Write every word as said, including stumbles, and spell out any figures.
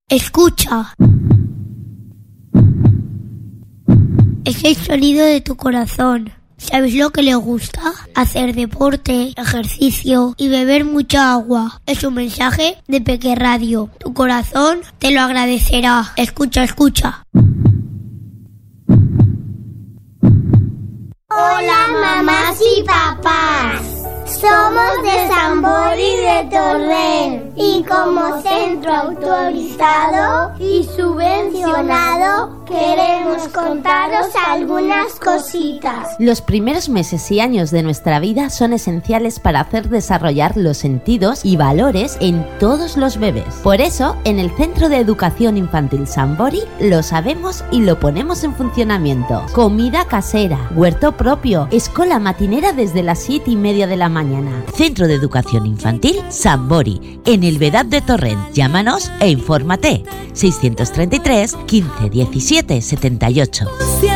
Escucha. Es el sonido de tu corazón. ¿Sabes lo que le gusta? Hacer deporte, ejercicio y beber mucha agua. Es un mensaje de Peque Radio. Tu corazón te lo agradecerá. Escucha, escucha. Hola, mamás y papás. Somos de Sambori de Torrent y como centro autorizado y subvencionado queremos contaros algunas cositas. Los primeros meses y años de nuestra vida son esenciales para hacer desarrollar los sentidos y valores en todos los bebés. Por eso, en el Centro de Educación Infantil Sambori lo sabemos y lo ponemos en funcionamiento. Comida casera, huerto propio, escuela matinera desde las siete y media de la mañana. Centro de Educación Infantil Sambori, en el Vedad de Torrent. Llámanos e infórmate. seiscientos treinta y tres, quince, diecisiete, setenta y ocho.